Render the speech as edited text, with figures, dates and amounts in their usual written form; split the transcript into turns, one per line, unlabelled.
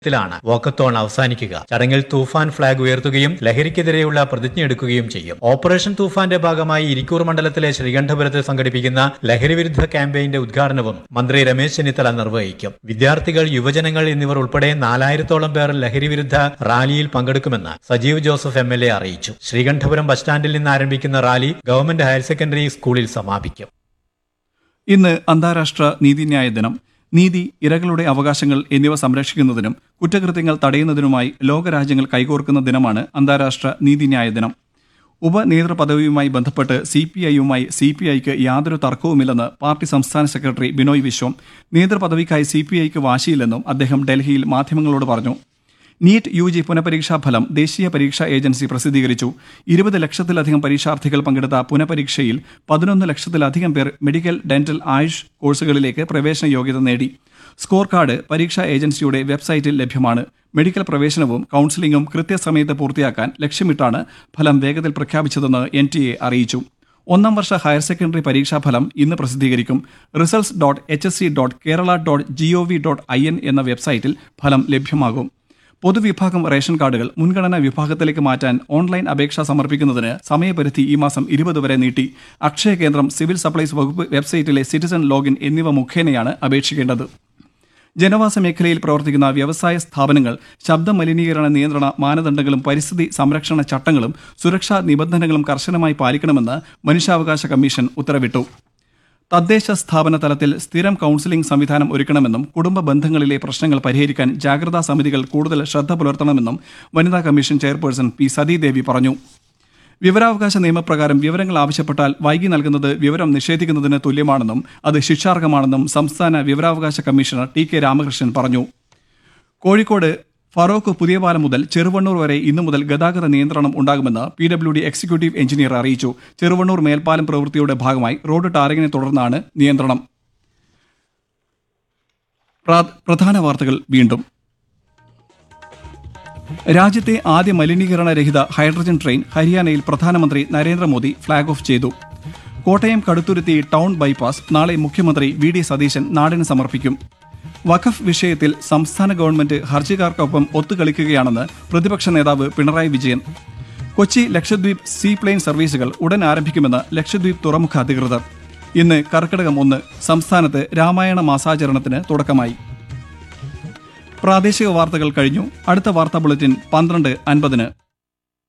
ത്തിലാണ് വാക്കത്തോൺ അവസാനിക്കുക. ചടങ്ങിൽ തൂഫാൻ ഫ്ളാഗ് ഉയർത്തുകയും ലഹരിക്കെതിരെയുള്ള പ്രതിജ്ഞയെടുക്കുകയും ചെയ്യും. ഓപ്പറേഷൻ തൂഫാന്റെ ഭാഗമായി ഇരിക്കൂർ മണ്ഡലത്തിലെ ശ്രീകണ്ഠപുരത്ത് സംഘടിപ്പിക്കുന്ന ലഹരിവിരുദ്ധ ക്യാമ്പയിന്റെ ഉദ്ഘാടനവും മന്ത്രി രമേശ് ചെന്നിത്തല നിർവഹിക്കും. വിദ്യാർത്ഥികൾ, യുവജനങ്ങൾ എന്നിവർ ഉൾപ്പെടെ 4000-ഓളം പേർ ലഹരിവിരുദ്ധ റാലിയിൽ പങ്കെടുക്കുമെന്ന് സജീവ് ജോസഫ് MLA അറിയിച്ചു. ശ്രീകണ്ഠപുരം ബസ് സ്റ്റാൻഡിൽ നിന്ന് ആരംഭിക്കുന്ന റാലി ഗവൺമെന്റ് ഹയർ സെക്കൻഡറി സ്കൂളിൽ സമാപിക്കും.
ഇന്ന് അന്താരാഷ്ട്ര നീതിന്യായ ദിനം. നീതി, ഇരകളുടെ അവകാശങ്ങൾ എന്നിവ സംരക്ഷിക്കുന്നതിനും കുറ്റകൃത്യങ്ങൾ തടയുന്നതിനുമായി ലോകരാജ്യങ്ങൾ കൈകോർക്കുന്ന ദിനമാണ് അന്താരാഷ്ട്ര നീതിന്യായ ദിനം. ഉപനേതൃപദവിയുമായി ബന്ധപ്പെട്ട് CPI-യുമായി CPI-ക്ക് യാതൊരു തർക്കവുമില്ലെന്ന് പാർട്ടി സംസ്ഥാന സെക്രട്ടറി ബിനോയ് വിശ്വം. നേതൃപദവിക്കായി CPI-ക്ക് വാശിയില്ലെന്നും അദ്ദേഹം ഡൽഹിയിൽ മാധ്യമങ്ങളോട് പറഞ്ഞു. നീറ്റ് UG പുനഃപരീക്ഷാ ഫലം ദേശീയ പരീക്ഷാ ഏജൻസി പ്രസിദ്ധീകരിച്ചു. 20 ലക്ഷത്തിലധികം പരീക്ഷാർത്ഥികൾ പങ്കെടുത്ത പുനഃപരീക്ഷയിൽ 11 ലക്ഷത്തിലധികം പേർ മെഡിക്കൽ, ഡെന്റൽ, ആയുഷ് കോഴ്സുകളിലേക്ക് പ്രവേശന യോഗ്യത നേടി. സ്കോർ കാർഡ് പരീക്ഷാ ഏജൻസിയുടെ വെബ്സൈറ്റിൽ ലഭ്യമാണ്. മെഡിക്കൽ പ്രവേശനവും കൌൺസിലിംഗും കൃത്യസമയത്ത് പൂർത്തിയാക്കാൻ ലക്ഷ്യമിട്ടാണ് ഫലം വേഗത്തിൽ പ്രഖ്യാപിച്ചതെന്ന് NTA അറിയിച്ചു. 1ാം വർഷ ഹയർ സെക്കൻഡറി പരീക്ഷാഫലം ഇന്ന് പ്രസിദ്ധീകരിക്കും. results.hsc.kerala.gov.in എന്ന വെബ്സൈറ്റിൽ ഫലം ലഭ്യമാകും. പൊതുവിഭാഗം റേഷൻ കാർഡുകൾ മുൻഗണനാ വിഭാഗത്തിലേക്ക് മാറ്റാൻ ഓൺലൈൻ അപേക്ഷ സമർപ്പിക്കുന്നതിന് സമയപരിധി ഈ മാസം 20 വരെ നീട്ടി. അക്ഷയ കേന്ദ്രം, സിവിൽ സപ്ലൈസ് വകുപ്പ് വെബ്സൈറ്റിലെ സിറ്റിസൺ ലോഗിൻ എന്നിവ മുഖേനയാണ് അപേക്ഷിക്കേണ്ടത്. ജനവാസ മേഖലയിൽ പ്രവർത്തിക്കുന്ന വ്യവസായ സ്ഥാപനങ്ങൾ ശബ്ദ മലിനീകരണ നിയന്ത്രണ മാനദണ്ഡങ്ങളും പരിസ്ഥിതി സംരക്ഷണ ചട്ടങ്ങളും സുരക്ഷാ നിബന്ധനകളും കർശനമായി പാലിക്കണമെന്ന് മനുഷ്യാവകാശ കമ്മീഷൻ ഉത്തരവിട്ടു. തദ്ദേശ സ്ഥാപന തലത്തിൽ സ്ഥിരം കൌൺസിലിംഗ് സംവിധാനം ഒരുക്കണമെന്നും കുടുംബ ബന്ധങ്ങളിലെ പ്രശ്നങ്ങൾ പരിഹരിക്കാൻ ജാഗ്രതാ സമിതികൾ കൂടുതൽ ശ്രദ്ധ പുലർത്തണമെന്നും വനിതാ കമ്മീഷൻ ചെയർപേഴ്സൺ P. സതീദേവി പറഞ്ഞു. വിവരാവകാശ നിയമപ്രകാരം വിവരങ്ങൾ ആവശ്യപ്പെട്ടാൽ വൈകി നൽകുന്നത് വിവരം നിഷേധിക്കുന്നതിന് തുല്യമാണെന്നും അത് ശിക്ഷാർഹമാണെന്നും സംസ്ഥാന വിവരാവകാശ കമ്മീഷണർ TK രാമകൃഷ്ണൻ പറഞ്ഞു. കോഴിക്കോട് ഫറോക്ക് പുതിയ പാലം മുതൽ ചെറുവണ്ണൂർ വരെ ഇന്നു മുതൽ ഗതാഗത നിയന്ത്രണം ഉണ്ടാകുമെന്ന് PWD എക്സിക്യൂട്ടീവ് എഞ്ചിനീയർ അറിയിച്ചു. ചെറുവണ്ണൂർ മേൽപ്പാലം പ്രവൃത്തിയുടെ ഭാഗമായി റോഡ് ടാറിങ്ങിനെ തുടർന്നാണ് നിയന്ത്രണം. പ്രധാന വാർത്തകൾ വീണ്ടും. രാജ്യത്തെ ആദ്യ മലിനീകരണരഹിത ഹൈഡ്രജൻ ട്രെയിൻ ഹരിയാനയിൽ പ്രധാനമന്ത്രി നരേന്ദ്രമോദി ഫ്ളാഗ് ഓഫ് ചെയ്തു. കോട്ടയം കടുത്തുരുത്തി ടൗൺ ബൈപ്പാസ് നാളെ മുഖ്യമന്ത്രി VD സതീശൻ നാടിന് സമർപ്പിക്കും. വഖഫ് വിഷയത്തിൽ സംസ്ഥാന ഗവൺമെന്റ് ഹർജിക്കാർക്കൊപ്പം ഒത്തുകളിക്കുകയാണെന്ന് പ്രതിപക്ഷ നേതാവ് പിണറായി വിജയൻ. കൊച്ചി ലക്ഷദ്വീപ് സീപ്ലെയിൻ സർവീസുകൾ ഉടൻ ആരംഭിക്കുമെന്ന് ലക്ഷദ്വീപ് തുറമുഖ അധികൃതർ. ഇന്ന് കർക്കിടകം 1. സംസ്ഥാനത്ത് രാമായണ മാസാചരണത്തിന് തുടക്കമായി. പ്രാദേശിക വാർത്തകൾ കഴിഞ്ഞു. അടുത്ത വാർത്താ ബുള്ളറ്റിൻ 12:50.